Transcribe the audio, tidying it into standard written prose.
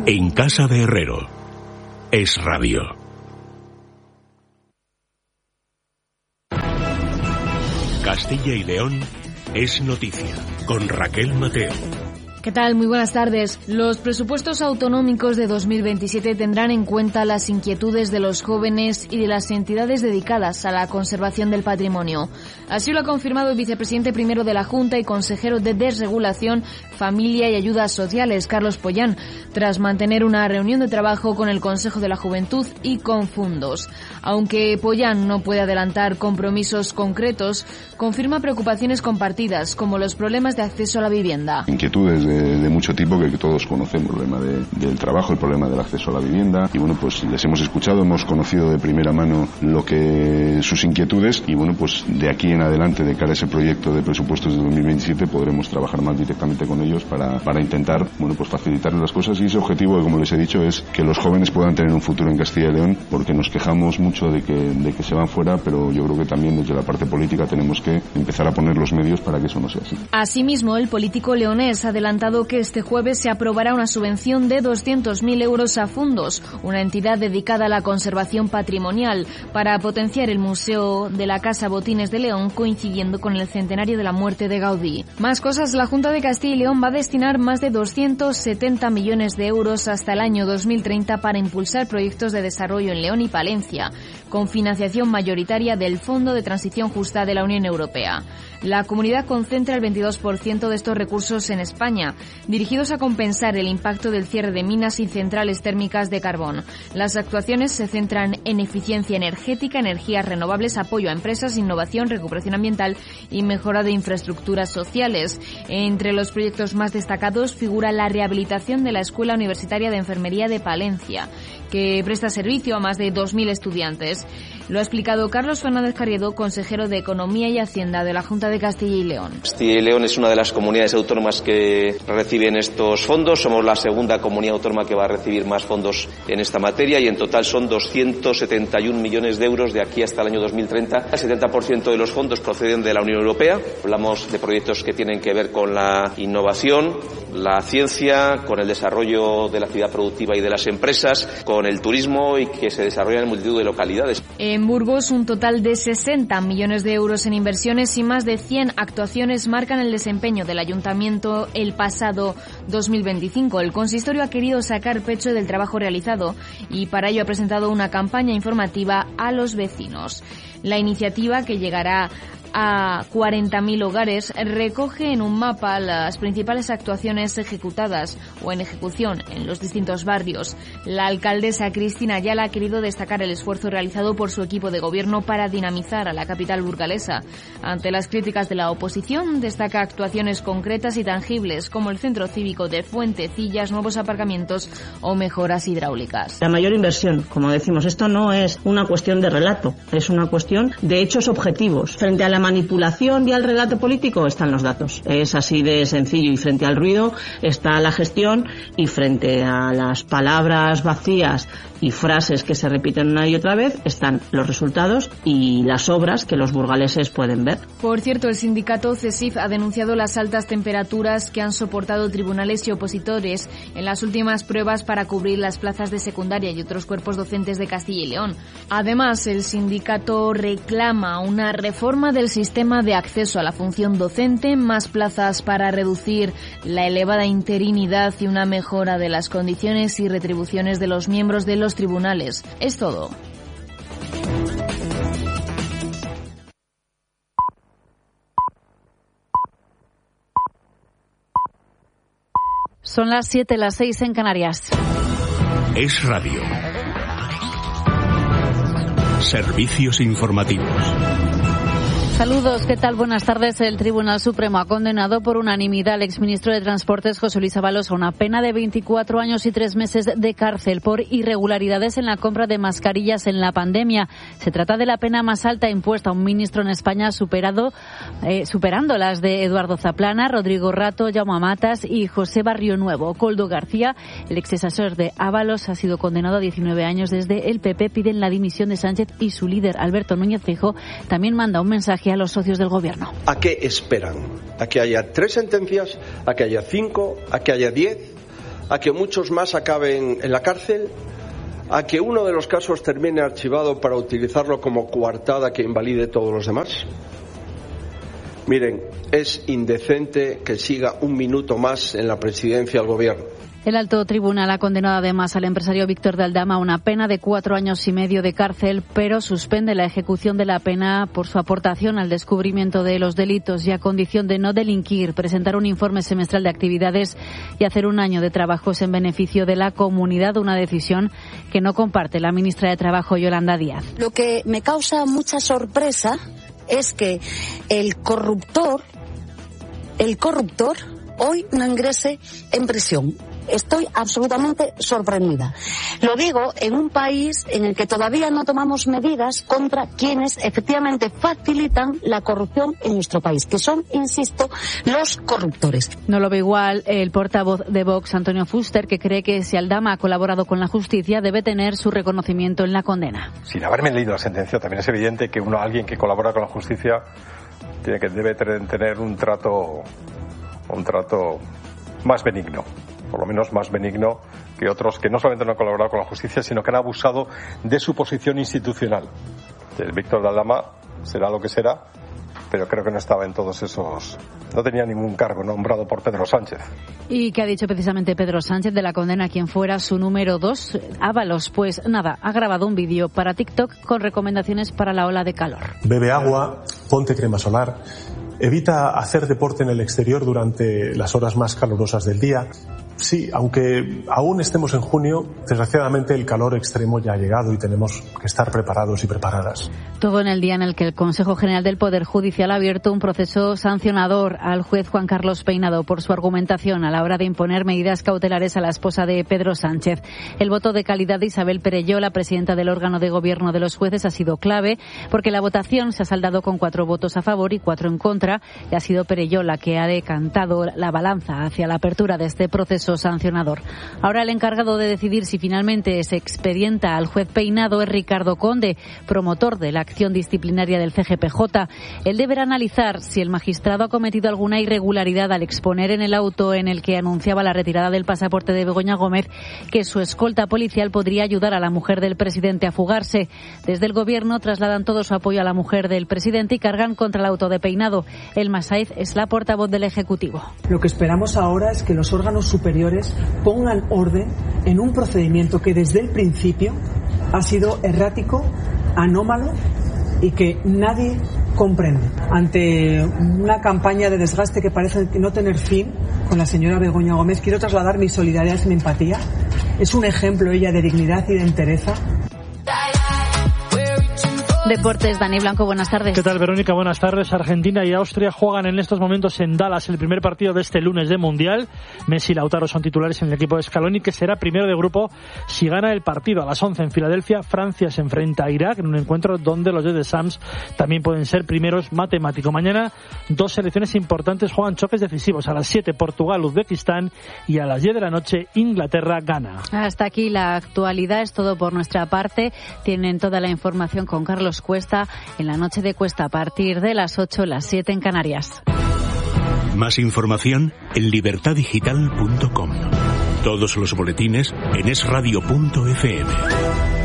En casa de Herrero. Es radio. Castilla y León es noticia, con Raquel Mateo. ¿Qué tal? Muy buenas tardes. Los presupuestos autonómicos de 2027 tendrán en cuenta las inquietudes de los jóvenes y de las entidades dedicadas a la conservación del patrimonio. Así lo ha confirmado el vicepresidente primero de la Junta y consejero de Desregulación, Familia y Ayudas Sociales, Carlos Pollán, tras mantener una reunión de trabajo con el Consejo de la Juventud y con Fundos. Aunque Pollán no puede adelantar compromisos concretos, confirma preocupaciones compartidas, como los problemas de acceso a la vivienda. Inquietudes de mucho tipo que todos conocemos, el problema del trabajo, el problema del acceso a la vivienda, y bueno, pues les hemos escuchado, hemos conocido de primera mano sus inquietudes, y bueno, pues de aquí en adelante, de cara a ese proyecto de presupuestos de 2027, podremos trabajar más directamente con ellos para intentar, bueno, pues facilitarles las cosas, y ese objetivo, que como les he dicho, es que los jóvenes puedan tener un futuro en Castilla y León, porque nos quejamos mucho de que se van fuera, pero yo creo que también desde la parte política tenemos que empezar a poner los medios para que eso no sea así. Asimismo, el político leonés ha adelantado que este jueves se aprobará una subvención de 200.000 euros a Fundos, una entidad dedicada a la conservación patrimonial, para potenciar el Museo de la Casa Botines de León, coincidiendo con el centenario de la muerte de Gaudí. Más cosas, la Junta de Castilla y León va a destinar más de 270 millones de euros hasta el año 2030 para impulsar proyectos de desarrollo en León y Palencia, con financiación mayoritaria del Fondo de Transición Justa de la Unión Europea. La comunidad concentra el 22% de estos recursos en España, dirigidos a compensar el impacto del cierre de minas y centrales térmicas de carbón. Las actuaciones se centran en eficiencia energética, energías renovables, apoyo a empresas, innovación, recuperación ambiental y mejora de infraestructuras sociales. Entre los proyectos más destacados figura la rehabilitación de la Escuela Universitaria de Enfermería de Palencia, que presta servicio a más de 2.000 estudiantes. Lo ha explicado Carlos Fernández Carriedo, consejero de Economía y Hacienda de la Junta de Castilla y León. Castilla y León es una de las comunidades autónomas que reciben estos fondos. Somos la segunda comunidad autónoma que va a recibir más fondos en esta materia, y en total son 271 millones de euros de aquí hasta el año 2030. El 70% de los fondos proceden de la Unión Europea. Hablamos de proyectos que tienen que ver con la innovación, la ciencia, con el desarrollo de la actividad productiva y de las empresas, con el turismo, y que se desarrollan en multitud de localidades. En Burgos, un total de 60 millones de euros en inversiones y más de 100 actuaciones marcan el desempeño del Ayuntamiento el pasado 2025. El consistorio ha querido sacar pecho del trabajo realizado y para ello ha presentado una campaña informativa a los vecinos. La iniciativa, que llegará a 40.000 hogares, recoge en un mapa las principales actuaciones ejecutadas o en ejecución en los distintos barrios. La alcaldesa Cristina Ayala ha querido destacar el esfuerzo realizado por su equipo de gobierno para dinamizar a la capital burgalesa. Ante las críticas de la oposición, destaca actuaciones concretas y tangibles como el centro cívico de Fuentecillas, nuevos aparcamientos o mejoras hidráulicas. La mayor inversión, como decimos, esto no es una cuestión de relato, es una cuestión de hechos objetivos. Frente a la manipulación y al relato político están los datos. Es así de sencillo, y frente al ruido está la gestión, y frente a las palabras vacías y frases que se repiten una y otra vez están los resultados y las obras que los burgaleses pueden ver. Por cierto, el sindicato CESIF ha denunciado las altas temperaturas que han soportado tribunales y opositores en las últimas pruebas para cubrir las plazas de secundaria y otros cuerpos docentes de Castilla y León. Además, el sindicato reclama una reforma del sistema de acceso a la función docente, más plazas para reducir la elevada interinidad y una mejora de las condiciones y retribuciones de los miembros de los tribunales. Es todo. Son las 7, las 6 en Canarias. Es radio. Servicios informativos. Saludos, ¿qué tal? Buenas tardes. El Tribunal Supremo ha condenado por unanimidad al exministro de Transportes, José Luis Ábalos, a una pena de 24 años y 3 meses de cárcel por irregularidades en la compra de mascarillas en la pandemia. Se trata de la pena más alta impuesta a un ministro en España, superando las de Eduardo Zaplana, Rodrigo Rato, Jaume Matas y José Barrio Nuevo. Koldo García, el exasesor de Ábalos, ha sido condenado a 19 años. Desde el PP piden la dimisión de Sánchez, y su líder, Alberto Núñez Feijóo, también manda un mensaje a los socios del gobierno. ¿A qué esperan? ¿A que haya 3 sentencias? ¿A que haya 5? ¿A que haya 10? a que muchos más acaben en la cárcel, a que uno de los casos termine archivado para utilizarlo como coartada que invalide todos los demás. Miren, es indecente que siga un minuto más en la presidencia del gobierno. El alto tribunal ha condenado además al empresario Víctor de Aldama a una pena de 4 años y medio de cárcel, pero suspende la ejecución de la pena por su aportación al descubrimiento de los delitos y a condición de no delinquir, presentar un informe semestral de actividades y hacer 1 año de trabajos en beneficio de la comunidad, una decisión que no comparte la ministra de Trabajo, Yolanda Díaz. Lo que me causa mucha sorpresa es que el corruptor hoy no ingrese en prisión. Estoy absolutamente sorprendida. Lo digo en un país en el que todavía no tomamos medidas contra quienes efectivamente facilitan la corrupción en nuestro país, que son, insisto, los corruptores. No lo ve igual el portavoz de Vox, Antonio Fuster, que cree que si Aldama ha colaborado con la justicia debe tener su reconocimiento en la condena. Sin haberme leído la sentencia, también es evidente que alguien que colabora con la justicia debe tener un trato más benigno. Por lo menos más benigno que otros que no solamente no han colaborado con la justicia, sino que han abusado de su posición institucional. El Víctor de Aldama será lo que será, pero creo que no estaba en todos esos... No tenía ningún cargo nombrado por Pedro Sánchez. ¿Y qué ha dicho precisamente Pedro Sánchez de la condena a quien fuera su número 2, Ábalos? Pues nada, ha grabado un vídeo para TikTok con recomendaciones para la ola de calor. Bebe agua, ponte crema solar, evita hacer deporte en el exterior durante las horas más calurosas del día. Sí, aunque aún estemos en junio, desgraciadamente el calor extremo ya ha llegado y tenemos que estar preparados y preparadas. Todo en el día en el que el Consejo General del Poder Judicial ha abierto un proceso sancionador al juez Juan Carlos Peinado por su argumentación a la hora de imponer medidas cautelares a la esposa de Pedro Sánchez. El voto de calidad de Isabel Perelló, la presidenta del órgano de gobierno de los jueces, ha sido clave porque la votación se ha saldado con 4 votos a favor y 4 en contra, y ha sido Perelló la que ha decantado la balanza hacia la apertura de este proceso sancionador. Ahora el encargado de decidir si finalmente se expedienta al juez Peinado es Ricardo Conde, promotor de la acción disciplinaria del CGPJ. Él deberá analizar si el magistrado ha cometido alguna irregularidad al exponer en el auto en el que anunciaba la retirada del pasaporte de Begoña Gómez que su escolta policial podría ayudar a la mujer del presidente a fugarse. Desde el gobierno trasladan todo su apoyo a la mujer del presidente y cargan contra el auto de Peinado. Elma Saiz es la portavoz del Ejecutivo. Lo que esperamos ahora es que los órganos superiores pongan orden en un procedimiento que desde el principio ha sido errático, anómalo y que nadie comprende. Ante una campaña de desgaste que parece no tener fin con la señora Begoña Gómez, quiero trasladar mi solidaridad y mi empatía. Es un ejemplo ella de dignidad y de entereza. Deportes, Dani Blanco, buenas tardes. ¿Qué tal, Verónica? Buenas tardes. Argentina y Austria juegan en estos momentos en Dallas el primer partido de este lunes de Mundial. Messi y Lautaro son titulares en el equipo de Scaloni, que será primero de grupo si gana el partido. A las 11 en Filadelfia, Francia se enfrenta a Irak en un encuentro donde los de The Sams también pueden ser primeros matemáticos. Mañana 2 selecciones importantes juegan choques decisivos. A las 7 Portugal, Uzbekistán, y a las 10 de la noche Inglaterra, Ghana. Hasta aquí la actualidad, es todo por nuestra parte. Tienen toda la información con Carlos Cuesta en la noche de Cuesta a partir de las 8, las 7 en Canarias. Más información en libertadigital.com. Todos los boletines en esradio.fm.